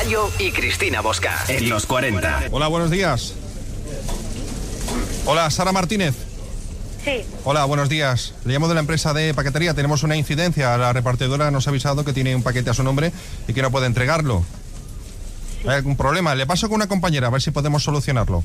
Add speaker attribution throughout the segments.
Speaker 1: Gallo y Cristina Bosca en los 40.
Speaker 2: Hola, buenos días. Hola, Sara Martínez.
Speaker 3: Sí.
Speaker 2: Hola, buenos días. Le llamo de la empresa de paquetería. Tenemos una incidencia. La repartidora nos ha avisado que tiene un paquete a su nombre y que no puede entregarlo. Sí. ¿Hay algún problema? Le paso con una compañera a ver si podemos solucionarlo.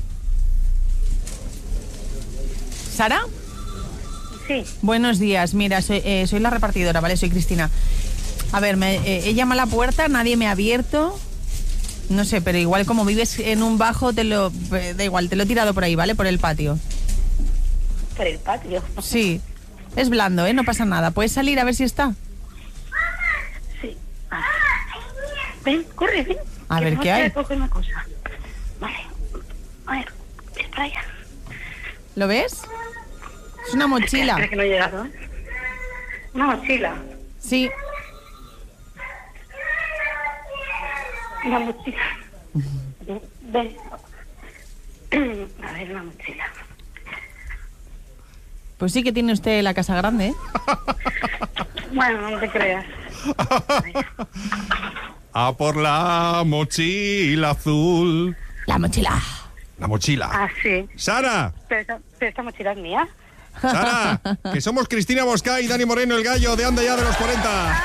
Speaker 4: ¿Sara?
Speaker 3: Sí.
Speaker 4: Buenos días. Mira, soy la repartidora, ¿vale? Soy Cristina. A ver, he llamado a la puerta, nadie me ha abierto. No sé, pero igual como vives en un bajo, da igual, te lo he tirado por ahí, ¿vale? Por el patio.
Speaker 3: ¿Por el patio?
Speaker 4: Sí. Es blando, ¿eh? No pasa nada. ¿Puedes salir a ver si está?
Speaker 3: Sí. Ven, corre, ven.
Speaker 4: A ver, ¿qué hay?
Speaker 3: Coger una cosa. Vale. A ver, ven para allá.
Speaker 4: ¿Lo ves? Es una mochila.
Speaker 3: ¿Crees que no he llegado? Una mochila.
Speaker 4: Sí.
Speaker 3: Una mochila. Ven. A ver, una mochila.
Speaker 4: Pues sí que tiene usted la casa grande, ¿eh?
Speaker 3: Bueno, no te creas.
Speaker 2: A por la mochila azul.
Speaker 4: La mochila.
Speaker 2: La mochila.
Speaker 3: Ah, sí.
Speaker 2: ¡Sara!
Speaker 3: Pero esta mochila es mía.
Speaker 2: ¡Sara! Que somos Cristina Bosca y Dani Moreno, el gallo de Anda Ya de los 40.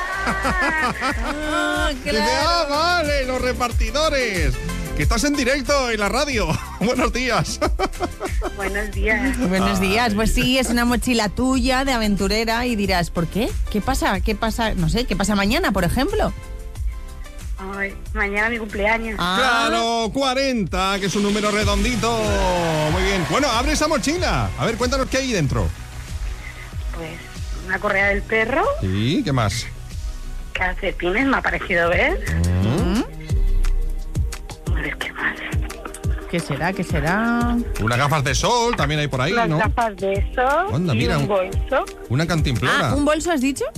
Speaker 4: Claro.
Speaker 2: ¡Ah, vale! ¡Los repartidores! Que estás en directo en la radio. Buenos días.
Speaker 3: Buenos días.
Speaker 4: Buenos días. Pues sí, es una mochila tuya de aventurera y dirás, ¿por qué? ¿Qué pasa? ¿Qué pasa? No sé, ¿qué pasa mañana, por ejemplo?
Speaker 3: Ay, mañana mi cumpleaños.
Speaker 2: Claro, 40, que es un número redondito. Muy bien. Bueno, abre esa mochila. A ver, cuéntanos qué hay dentro.
Speaker 3: Pues una correa del perro.
Speaker 2: Sí, ¿qué más?
Speaker 3: Calcetines, me ha parecido ver. A ver, ¿qué más?
Speaker 4: ¿Qué será? ¿Qué será?
Speaker 2: Unas gafas de sol también hay por ahí,
Speaker 3: Unas
Speaker 2: ¿no?
Speaker 3: gafas de sol.
Speaker 2: Anda,
Speaker 3: y
Speaker 2: mira,
Speaker 3: un bolso.
Speaker 2: Una cantimplora.
Speaker 4: ¿Un bolso has dicho?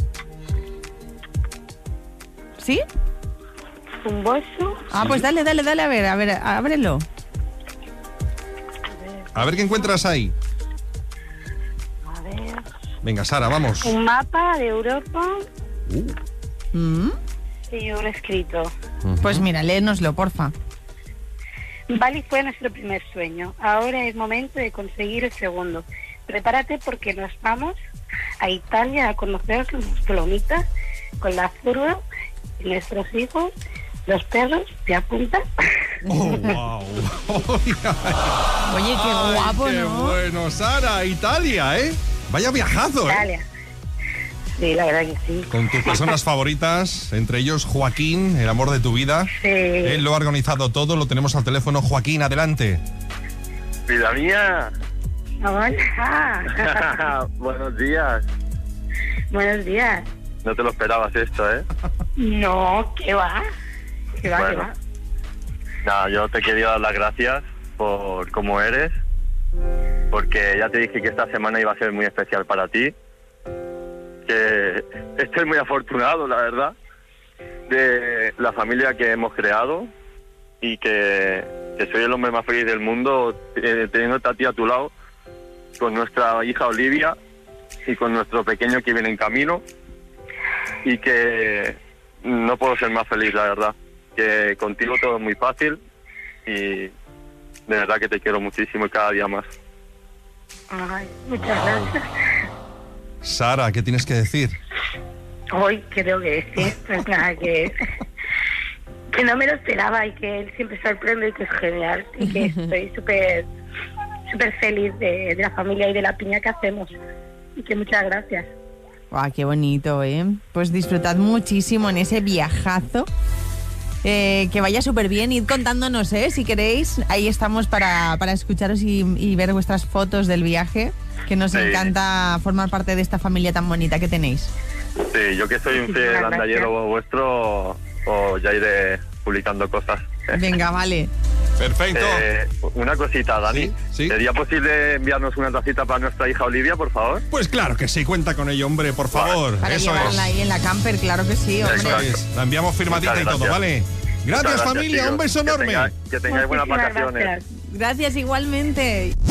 Speaker 4: ¿Sí?
Speaker 3: Un bolso.
Speaker 4: Ah, pues dale, a ver, ábrelo.
Speaker 2: A ver qué encuentras ahí.
Speaker 3: A ver.
Speaker 2: Venga, Sara, vamos.
Speaker 3: Un mapa de Europa
Speaker 4: Mm.
Speaker 3: y un escrito.
Speaker 4: Pues mira, léenoslo, porfa.
Speaker 3: Bali fue nuestro primer sueño. Ahora es momento de conseguir el segundo. Prepárate porque nos vamos a Italia a conocer los Dolomitas con la furgo y nuestros hijos. Los perros, ¿te apuntas?
Speaker 2: ¡Oh, wow!
Speaker 4: Oye, qué guapo,
Speaker 2: ¡Qué
Speaker 4: ¿no?
Speaker 2: bueno, Sara! Italia, ¿eh? Vaya viajazo, ¿eh?
Speaker 3: Italia. Sí, la verdad que sí.
Speaker 2: Con tus personas favoritas, entre ellos Joaquín, el amor de tu vida.
Speaker 3: Sí.
Speaker 2: Él lo ha organizado todo, lo tenemos al teléfono. Joaquín, adelante.
Speaker 5: Vida mía.
Speaker 3: Hola.
Speaker 5: Buenos días.
Speaker 3: Buenos días.
Speaker 5: No te lo esperabas esto, ¿eh?
Speaker 3: No, ¿qué va? ¿Qué va,
Speaker 5: Bueno.
Speaker 3: qué va?
Speaker 5: Nada, yo te quería dar las gracias por cómo eres, porque ya te dije que esta semana iba a ser muy especial para ti, que estoy muy afortunado, la verdad, de la familia que hemos creado y que soy el hombre más feliz del mundo teniéndote a ti a tu lado, con nuestra hija Olivia y con nuestro pequeño que viene en camino, y que no puedo ser más feliz, la verdad, que contigo todo es muy fácil y de verdad que te quiero muchísimo y cada día más.
Speaker 3: Ay, muchas gracias.
Speaker 2: Sara, ¿qué tienes que decir?
Speaker 3: Hoy creo que decir, pues nada, que no me lo esperaba y que él siempre sorprende y que es genial y que estoy súper feliz de la familia y de la piña que hacemos y que muchas gracias.
Speaker 4: ¡Guau, qué bonito, eh! Pues disfrutad muchísimo en ese viajazo. Que vaya súper bien. Id contándonos, si queréis. Ahí estamos para escucharos y ver vuestras fotos del viaje, que nos
Speaker 5: Sí.
Speaker 4: encanta formar parte de esta familia tan bonita que tenéis.
Speaker 5: Sí, yo que soy un fiel
Speaker 3: Muchísimas
Speaker 5: andallero vuestro, os ya iré publicando cosas.
Speaker 4: Venga, vale.
Speaker 2: Perfecto.
Speaker 5: Una cosita, Dani.
Speaker 2: Sí, sí.
Speaker 5: ¿Sería posible enviarnos una tacita para nuestra hija Olivia, por favor?
Speaker 2: Pues claro que sí, cuenta con ello, hombre, por favor.
Speaker 4: Para
Speaker 2: Eso
Speaker 4: llevarla
Speaker 2: es.
Speaker 4: ahí en la camper, claro que sí, hombre.
Speaker 2: Eso es. La enviamos firmadita
Speaker 5: Muchas
Speaker 2: y todo,
Speaker 5: gracias.
Speaker 2: ¿vale? Gracias,
Speaker 5: Muchas
Speaker 2: familia,
Speaker 5: chicos.
Speaker 2: un beso
Speaker 5: Que
Speaker 2: enorme.
Speaker 5: Que tengáis buenas
Speaker 3: Muchísimas
Speaker 5: vacaciones.
Speaker 3: gracias.
Speaker 4: Gracias igualmente.